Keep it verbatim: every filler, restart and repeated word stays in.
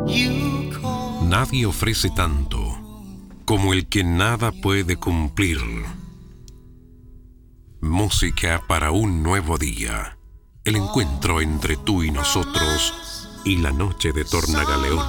Nadie ofrece tanto como el que nada puede cumplir. Música para un nuevo día. El encuentro entre tú y nosotros y la noche de Tornagaleona.